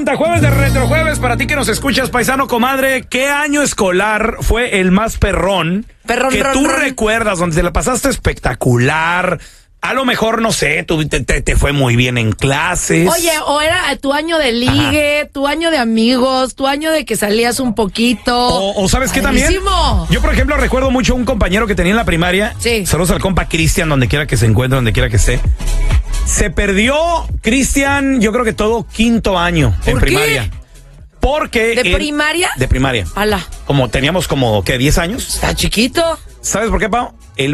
encanta. Jueves de Retrojueves. Para ti que nos escuchas, paisano, comadre, ¿qué año escolar fue el más perrón que tú recuerdas, donde te la pasaste espectacular? A lo mejor, no sé, te fue muy bien en clases. Oye, o era tu año de ligue, tu año de amigos, tu año de que salías un poquito. O ¿sabes qué también? Yo, por ejemplo, recuerdo mucho un compañero que tenía en la primaria. Sí. Saludos al compa Cristian, donde quiera que se encuentre, donde quiera que esté. Se perdió, Cristian, yo creo que todo quinto año en primaria. Porque ¿De primaria? De primaria. Ala. Teníamos como, ¿qué? ¿10 años? Está chiquito. ¿Sabes por qué, Pau?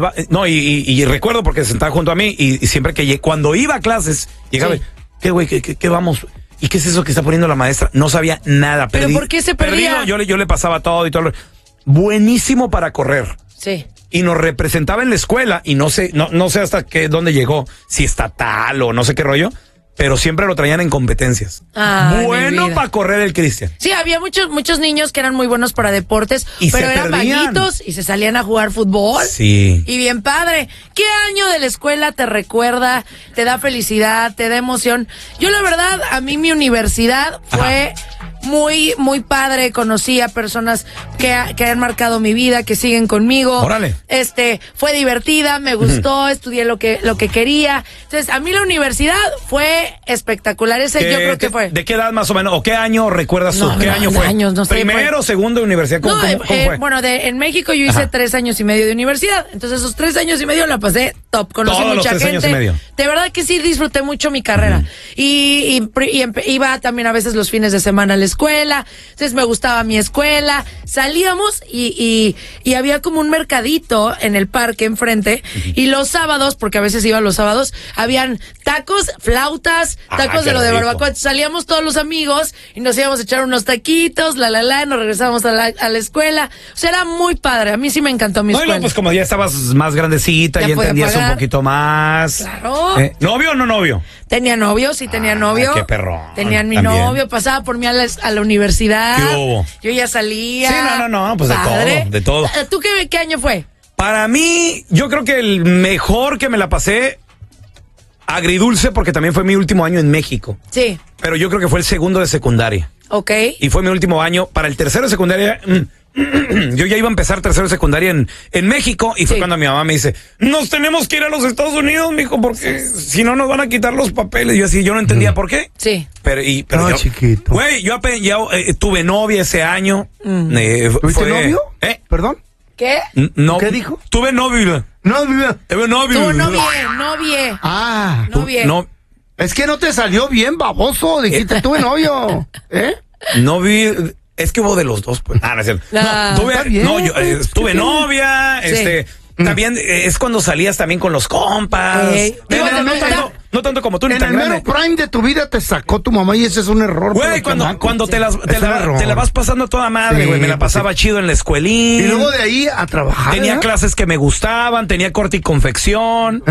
Y recuerdo porque se sentaba junto a mí y siempre que cuando iba a clases, llegaba, ¿qué güey? ¿Qué vamos? ¿Y qué es eso que está poniendo la maestra? No sabía nada. ¿Pero por qué se perdía? Yo le pasaba todo y todo. Buenísimo para correr. Sí. Y nos representaba en la escuela y no sé hasta dónde llegó, si estatal o no sé qué rollo. Pero siempre lo traían en competencias. Bueno para correr el Cristian. Sí, había muchos niños que eran muy buenos para deportes, pero eran vaguitos y se salían a jugar fútbol. Sí. Y bien padre. ¿Qué año de la escuela te recuerda, te da felicidad, te da emoción? Yo la verdad, a mí mi universidad fue muy, muy padre. Conocí a personas que han marcado mi vida, que siguen conmigo. Órale. Fue divertida, me gustó, estudié lo que quería. Entonces, a mí la universidad fue espectacular. Ese yo creo que fue. ¿De qué edad más o menos? ¿O qué año recuerdas tú? ¿Qué año fue? Años, no sé, ¿Primero, segundo de universidad? ¿Cómo fue? Bueno, en México yo hice 3 años y medio de universidad. Entonces, esos 3 años y medio la pasé top. Conocí Todos mucha los 3 gente. años y medio. De verdad que sí disfruté mucho mi carrera. Y iba también a veces los fines de semana a la escuela. Entonces me gustaba mi escuela. Salíamos y había como un mercadito en el parque enfrente. Y los sábados, porque a veces iba los sábados, habían tacos, flautas, tacos de lo de barbacoa. Salíamos todos los amigos y nos íbamos a echar unos taquitos, nos regresábamos a la escuela. O sea, era muy padre. A mí sí me encantó mi escuela. No, pues como ya estabas más grandecita, ya entendías un poquito más. Claro. ¿Novio o no novio? Tenía novio, sí tenía novio. Qué perrón. Tenían mi también. novio, pasaba por mí a la universidad. ¿Qué hubo? Yo ya salía. Sí, no, pues padre. de todo. ¿Tú qué año fue? Para mí, yo creo que el mejor que me la pasé, agridulce, porque también fue mi último año en México. Sí. Pero yo creo que fue el segundo de secundaria. Ok. Y fue mi último año. Para el tercero de secundaria, yo ya iba a empezar tercero de secundaria en México. Y fue cuando mi mamá me dice, nos tenemos que ir a los Estados Unidos, mijo, porque si no nos van a quitar los papeles. Yo no entendía por qué. Sí. Pero yo, chiquito. Güey, yo tuve novia ese año. ¿Tuviste novio? ¿Perdón? ¿Qué? No. ¿Qué dijo? Tuve novio. Novio. Tuve novio. Tú novie. Ah. Novie. No. Es que no te salió bien, baboso. Dijiste, tuve novio. Novio. Es que hubo de los dos, pues. No es cierto. Tuve novia, Sí. También es cuando salías también con los compas. No tanto como tú, ni En tan el mero grande. prime de tu vida te sacó tu mamá y ese es un error. Güey, cuando te la vas pasando toda madre, güey. Me la pasaba chido en la escuelín. Y luego de ahí a trabajar. Tenía clases que me gustaban, tenía corte y confección.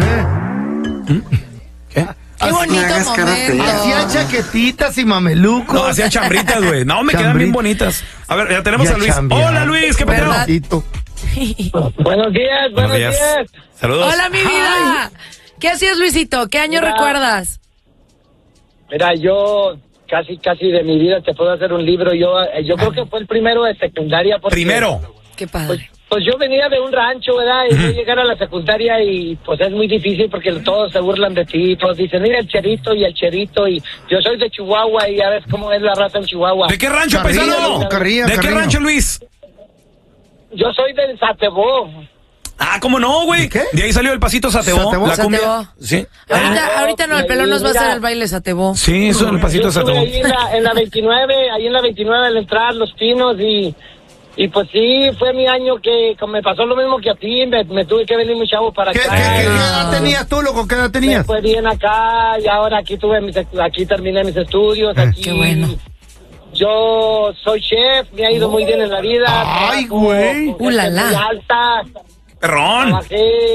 ¿Qué? Qué bonito momento. Hacía chaquetitas y mamelucos. No, hacía chambritas, güey. No, me quedan bien bonitas. A ver, ya tenemos a Luis. Hola, Luis, ¿qué pedo? Buenos días. Saludos. Hola, mi vida. ¿Qué hacías, Luisito? ¿Qué año recuerdas? Mira, yo casi de mi vida te puedo hacer un libro. Yo creo que fue el primero de secundaria. Primero. Qué padre. Pues yo venía de un rancho, ¿verdad? Y voy a llegar a la secundaria y pues es muy difícil porque todos se burlan de ti. Todos dicen, mira el cherito. Y yo soy de Chihuahua y ya ves cómo es la raza en Chihuahua. ¿De qué rancho, paisano? ¿De qué rancho, Luis? Yo soy del Satebó. Ah, ¿cómo no, güey? ¿Qué? De ahí salió el pasito Satebó. La cumbia. Satebó. Sí. Ahorita no, el pelón nos va a hacer el baile Satebó. Sí, eso es el pasito Yo estuve Satebó. ahí en la 29, al entrar Los Pinos y pues sí, fue mi año que me pasó lo mismo que a ti, me tuve que venir muy chavo para ¿Qué acá. edad tenías tú, loco? ¿Qué edad Me tenías? fue bien acá y ahora aquí terminé mis estudios. Aquí, Qué bueno. Yo soy chef, me ha ido muy bien en la vida. Ay, trabajo güey. con gente Ulala. muy alta. Perrón. Trabajé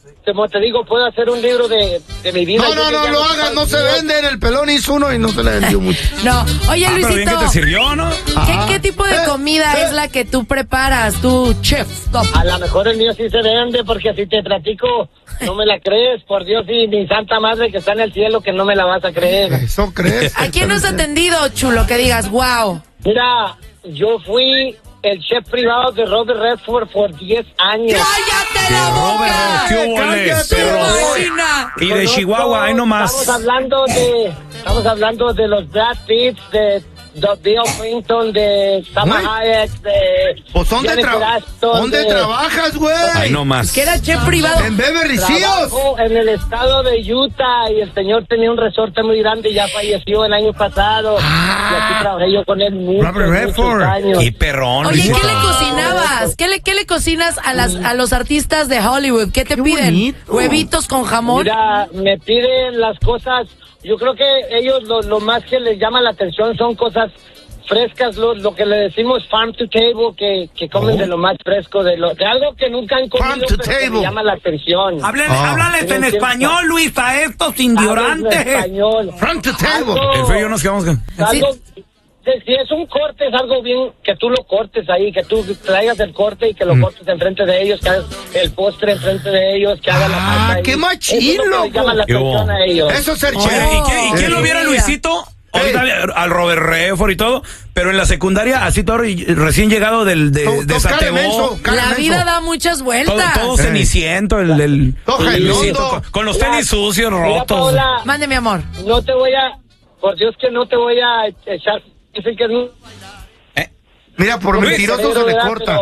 como te digo, puedo hacer un libro de mi vida. No lo hagas, no se venden. El pelón hizo uno y no se le vendió mucho. No, oye, Luisito. Pero bien que te sirvió, ¿no? ¿Qué tipo de comida es la que tú preparas, tú, chef? Top. A lo mejor el mío sí se vende, porque si te platico, no me la crees. Por Dios y mi santa madre que está en el cielo, que no me la vas a creer. ¿Eso crees? ¿A quién no has atendido, chulo, que digas, wow? Mira, yo fui el chef privado de Robert Redford por 10 años. ¡Cállate la boca! ¿Qué hubo, ¡Cállate! Y de Chihuahua, ahí nomás. Estamos hablando de los Brad Pitts, de Bill Clinton, de Salma Hayek, de Pues ¿dónde trabajas, güey? Ahí nomás. Que era chef privado. En Beverly Hills. Trabajo en el estado de Utah, y el señor tenía un resorte muy grande y ya falleció el año pasado. Y aquí trabajé yo con él muchos años. Y perrón. Oye, Luisito. ¿qué le cocinabas? ¿Qué le cocinas a los artistas de Hollywood? ¿Qué te piden? Bonito. ¿Huevitos con jamón? Mira, me piden las cosas. Yo creo que ellos lo más que les llama la atención son cosas frescas, lo que le decimos farm to table, que comen de lo más fresco, de algo que nunca han comido, pero que les llama la atención. Háblales en español, Luis, a estos ignorantes. En español. Farm to table. El feo y yo nos quedamos con... Algo, si es un corte, es algo bien que tú lo cortes ahí, que tú traigas el corte y que lo cortes enfrente de ellos, que hagas el postre enfrente de ellos, que haga la pasta. ¡Qué Eso machino! es lo que les llama la atención a ellos. Eso es ser chef. ¿Y quién lo viera, Luisito? Ahorita al Robert Redford y todo, pero en la secundaria, así todo recién llegado de Satebó. La vida da muchas vueltas. Todo ceniciento, el Luisito, con los tenis sucios, rotos. Paola, Mande, mi amor. no te voy a, por Dios que no te voy a echar, dicen que no. Mira, por Luis, mentiroso se le corta.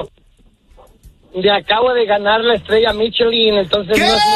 Le acabo de ganar la estrella Michelin, entonces ¿Qué? no es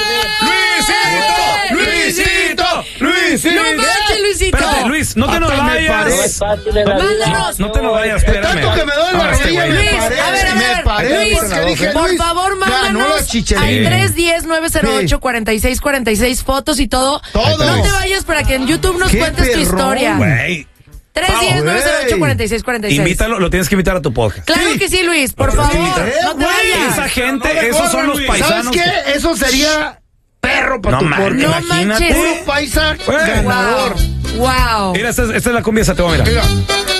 muy fácil. ¡Luisito! ¡No manches, Luisito! Espérate, Luis, no te nos Hasta me vayas. paré. No es fácil en la vida. Mándanos. No te nos vayas, Es tanto espérame. que me doy la No, este rodilla y güey. Luis, a ver, me paré. Luis, porque dije, por Luis, favor, ganó la mándanos Chichelín. al 310-908-4646 fotos y todo. Todo. No te vayas para que en YouTube nos ¡Qué cuentes tu perrón, historia. Güey. 310-908-4646. Invítalo, lo tienes que invitar a tu podcast. Claro que sí, Luis, por favor. No te vayas. Esa gente, No me esos son corran, los Luis. paisanos. ¿Sabes qué? Eso sería perro para No tu manches, podcast. No imagínate. manches. Puro paisa Güey. ganador. Wow. Mira, esta es la cumbia Satebó, mira. Mira.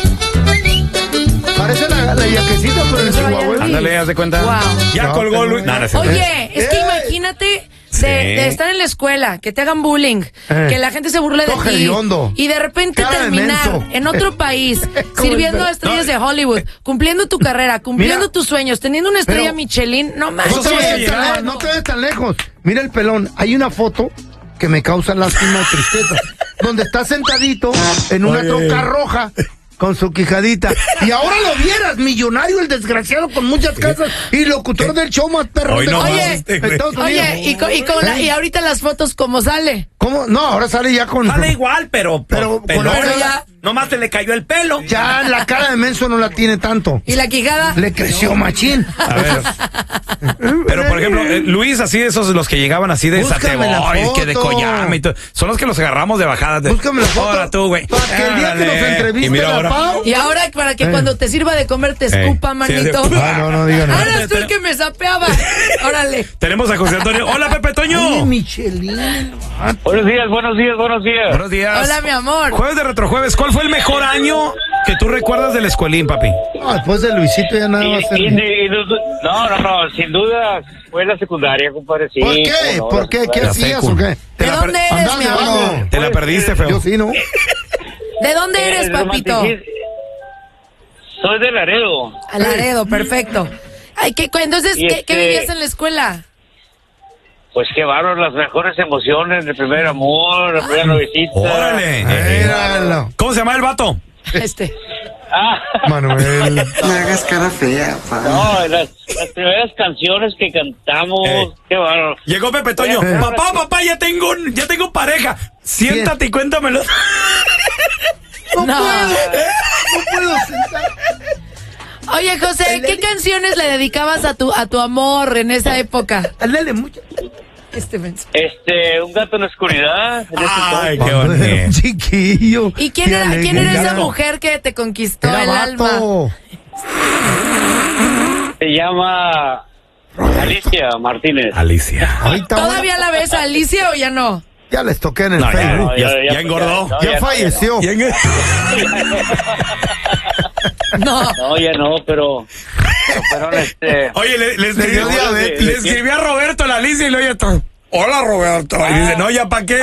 Parece la yaquecita, pero en No se vaya, Chihuahua. Luis. Ándale, haz de cuenta. Wow. Ya No, colgó pero Luis. no. No, es cierto. Oye, es que imagínate de estar en la escuela, que te hagan bullying, que la gente se burle de Todo ti hediondo. y de repente Cara de terminar menso. en otro país, Como sirviendo el- a estrellas No. de Hollywood, cumpliendo tu carrera, cumpliendo Mira. tus sueños, teniendo una estrella Pero- Michelin, no No manches. te vayas llegar. tan- no te vayas tan lejos. Mira el pelón. Hay una foto que me causa lástima y tristeza. Donde está sentadito en una troca roja con su quijadita. Y ahora lo vieras, millonario el desgraciado con muchas casas y locutor del show más perro Hoy de no Oye, más, este güey. Estados Unidos. Oye, y ahorita las fotos, ¿cómo sale? ¿Cómo? No, ahora sale ya con... Sale igual, pero Pero pelón. con la- ya- Nomás te le cayó el pelo. Ya la cara de menso no la tiene tanto. ¿Y la quijada? Le creció machín. A ver. Pero, por ejemplo, Luis, así esos los que llegaban así de Búscame la Satebó, que de foto. Coyama y todo, son los que los agarramos de bajadas. Búscame la foto. Ahora tú, güey. Para que el día que Árale. nos entreviste Y mira la ahora. Pau... Y ahora para que cuando te sirva de comer te escupa, Sí, manito. sí, No digan nada. Ahora tú el que me sapeaba. Órale. Tenemos a José Antonio. Hola, Pepe Toño. Oye, Michelin. Buenos días. Buenos días. Hola, mi amor. Jueves de Retrojueves. ¿Cuál fue el mejor año que tú recuerdas del escuelín, papi? No, después de Luisito ya nada va a ser. No, sin duda fue la secundaria, compadre. Sí, ¿Por qué? cómo no, ¿Por qué? ¿Qué La hacías secu. o qué? Te ¿De la dónde eres, Andabas mi de amor? vago. Te la perdiste, feo. Yo sí, ¿no? ¿De dónde eres, papito? Soy de Laredo. A Laredo, perfecto. Ay, entonces, Y ¿qué vivías en la escuela? Pues qué bárbaro, las mejores emociones, el primer amor, la primera novicita. Órale. Míralo. ¿Cómo se llama el vato? Manuel. No hagas cara fea, pa. No, las primeras canciones que cantamos, qué bárbaro. Llegó Pepe Toño. Papá, ya tengo pareja. Siéntate y cuéntamelo. No No. puedo sentar. Oye, José, ¿qué canciones le dedicabas a tu amor en esa época? Dale mucho. Menso. Un gato en la oscuridad. Ay, qué bonito. Chiquillo. ¿Y quién Qué era esa alegría. mujer que te conquistó Era el alma? vato. Se llama Alicia Martínez. Alicia. ¿Todavía la ves a Alicia o ya no? Ya les toqué en el Facebook. Ya engordó. Ya falleció. No, ya no, pero Oye, le escribí a Roberto la Alicia y le oye, hola Roberto. Y dice, no, ya para qué.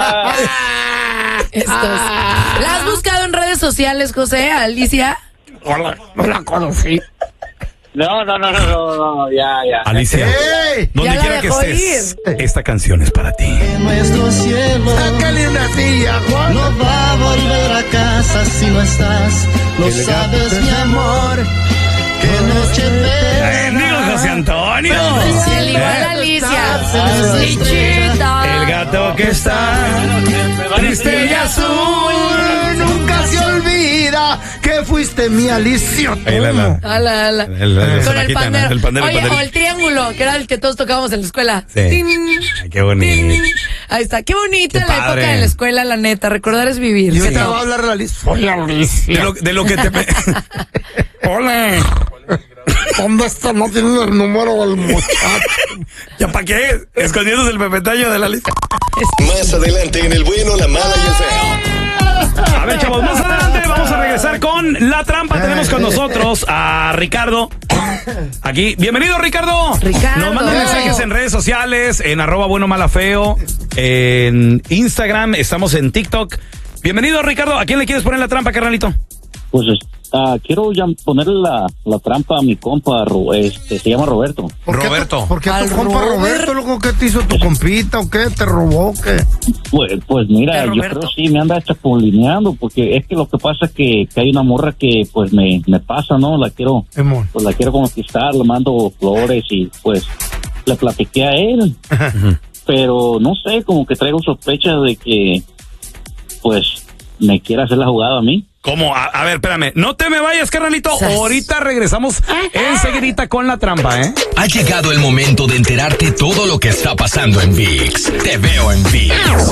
¿La has buscado en redes sociales, José, Alicia? Hola, no la conocí. No, ya. Alicia, donde quiera que estés, esta canción es para ti. En nuestro cielo, sácale una silla, Juan. no va a volver a casa si no estás. Lo sabes, mi amor. Que noche Bendigo José Antonio. El igual a Alicia. El gato que está triste y azul. Nunca se olvida que fuiste mi Alicia. Ala. Con el pandero. El pandero. Oye, o el triángulo, que era el que todos tocábamos en la escuela. Sí. Tin, Ay, qué bonito. tin. Ahí está. Qué bonita Qué la época padre. de la escuela, la neta. Recordar es vivir. Yo ¿Sí? te voy a hablar de Alicia. Soy Alicia. De lo que te... Hola. ¿Dónde está? No tiene el número del muchacho. ¿Ya para qué? Escondiéndose el pepetaño de la lista. Más adelante en El Bueno, la Mala y el Feo. A ver, chavos, más adelante vamos a regresar con La Trampa. Tenemos con nosotros a Ricardo. Aquí. Bienvenido, Ricardo. Nos mandan mensajes en redes sociales, en @buenomalafeo, en Instagram, estamos en TikTok. Bienvenido, Ricardo. ¿A quién le quieres poner la trampa, carnalito? Pues quiero ya ponerle la trampa a mi compa, se llama Roberto. Roberto. ¿Por qué a tu compa Roberto, loco? ¿Qué te hizo tu compita o qué? ¿Te robó o qué? Pues mira, yo creo que sí me anda chapulineando, porque es que lo que pasa es que hay una morra que pues me pasa, ¿no? La quiero conquistar, le mando flores y pues le platiqué a él. Pero no sé, como que traigo sospechas de que pues me quiere hacer la jugada a mí. ¿Cómo? A ver, espérame. No te me vayas, carnalito. Ahorita regresamos enseguidita con la trampa, ¿eh? Ha llegado el momento de enterarte todo lo que está pasando en ViX. Te veo en ViX.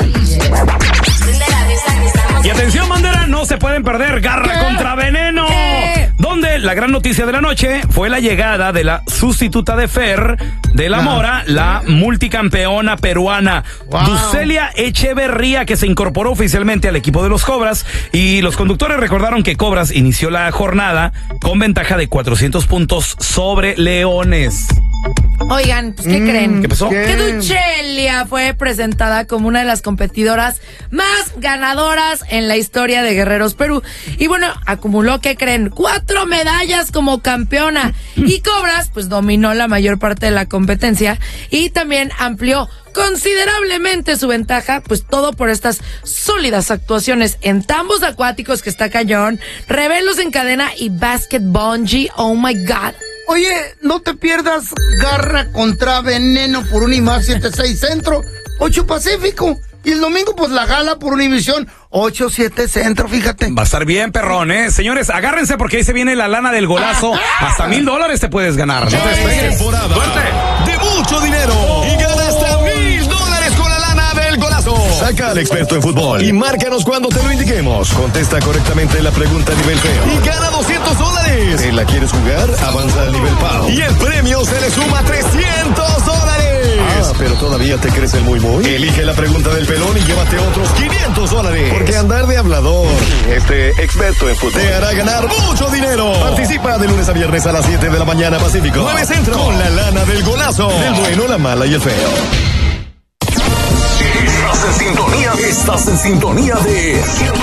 Y atención, bandera, no se pueden perder Garra contra Veneno. Donde la gran noticia de la noche fue la llegada de la sustituta de Fer de la Mora, la multicampeona peruana, Ducelia Echeverría, que se incorporó oficialmente al equipo de los Cobras. Y los conductores recordaron que Cobras inició la jornada con ventaja de 400 puntos sobre Leones. Oigan, pues, ¿qué creen? ¿Qué pasó? Que Ducelia fue presentada como una de las competidoras más ganadoras en la historia de Guerreros Perú. Y bueno, acumuló, ¿qué creen? 4 medallas como campeona. Y Cobras, pues dominó la mayor parte de la competencia y también amplió considerablemente su ventaja, pues todo por estas sólidas actuaciones en tambos acuáticos, que está cañón, revelos en cadena y basket bungee. Oh my God. Oye, no te pierdas Garra contra Veneno por Unimás 76 Centro, 8 Pacífico. Y el domingo, pues la gala por Univisión 8-7 Centro, fíjate. Va a estar bien, perrón, ¿eh? Señores, agárrense porque ahí se viene la lana del golazo. Hasta $1,000 te puedes ganar. No te despegues. Temporada de mucho dinero y gana hasta $1,000 con la lana del golazo. Saca al experto en fútbol y márcanos cuando te lo indiquemos. Contesta correctamente la pregunta a nivel feo y gana $200. ¿Te la quieres jugar? Avanza al nivel PAO y el premio se le suma $300. Pero todavía te crees el muy. Elige la pregunta del pelón y llévate otros $500. Porque andar de hablador, experto en fútbol, te hará ganar mucho dinero. Participa de lunes a viernes a las 7 de la mañana Pacífico, 9 Centro, con la lana del golazo. Del bueno, la mala y el feo. Estás en sintonía de